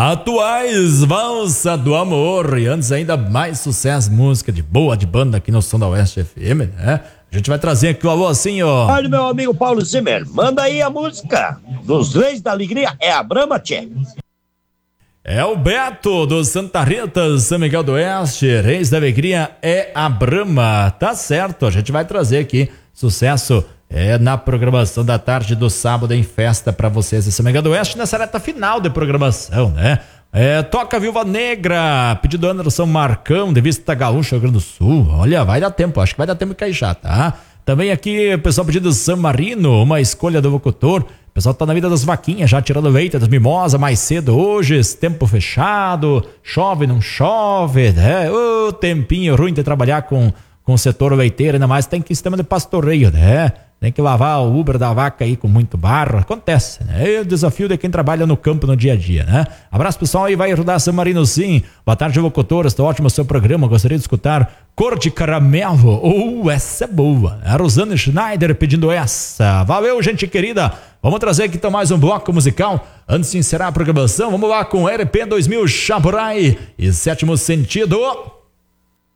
atuais, Valsa do Amor. E antes ainda mais sucesso, música de boa, de banda aqui no Som da Oeste FM, né? A gente vai trazer aqui o alô assim, ó. Olha, meu amigo Paulo Zimmer, manda aí a música dos Reis da Alegria, é a Brahma, tchê. É o Beto do Santa Rita, São Miguel do Oeste, Reis da Alegria é a Brahma. Tá certo, a gente vai trazer aqui sucesso na programação da tarde do sábado em festa pra vocês em São Miguel do Oeste, nessa reta final de programação, né? Toca Viúva Negra, pedido Anderson Marcão, de Vista Gaúcha, Rio Grande do Sul. Olha, vai dar tempo, acho que vai dar tempo de cair já, tá? Também aqui, o pessoal pedindo San Marino, uma escolha do locutor. O pessoal tá na vida das vaquinhas, já tirando leite das mimosas mais cedo hoje, esse tempo fechado, chove, não chove, né? Ô, tempinho ruim de trabalhar com o setor leiteiro, ainda mais tem que sistema de pastoreio, né? Tem que lavar o Uber da vaca aí com muito barro, acontece, né? É o desafio de quem trabalha no campo no dia a dia, né? Abraço pessoal aí, vai rodar San Marino sim. Boa tarde, locutor, está ótimo o seu programa, gostaria de escutar Cor de Caramelo. Essa é boa. A Rosane Schneider pedindo essa. Valeu, gente querida. Vamos trazer aqui então mais um bloco musical. Antes de encerrar a programação, vamos lá com RP 2000 Chaburai e Sétimo Sentido.